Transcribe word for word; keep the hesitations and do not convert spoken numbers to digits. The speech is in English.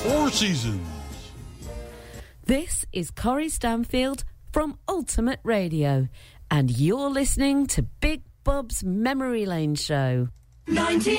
Four Seasons. This is Corrie Stanfield from Ultimate Radio, and you're listening to Big Bob's Memory Lane Show. nineteen